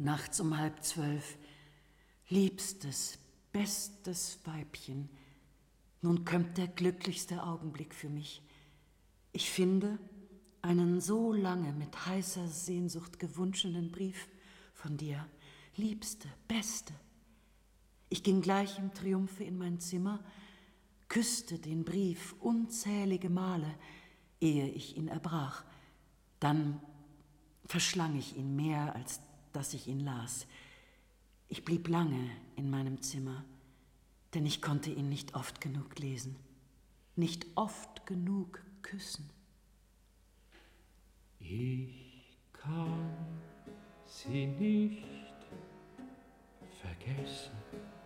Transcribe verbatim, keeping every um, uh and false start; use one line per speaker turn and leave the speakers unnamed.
nachts um halb zwölf. Liebstes, bestes Weibchen, nun kommt der glücklichste Augenblick für mich. Ich finde einen so lange mit heißer Sehnsucht gewünschenen Brief von dir, liebste, beste. Ich ging gleich im Triumphe in mein Zimmer, küsste den Brief unzählige Male, ehe ich ihn erbrach. Dann verschlang ich ihn mehr, als dass ich ihn las. Ich blieb lange in meinem Zimmer, denn ich konnte ihn nicht oft genug lesen, nicht oft genug küssen.
Ich kann sie nicht vergessen.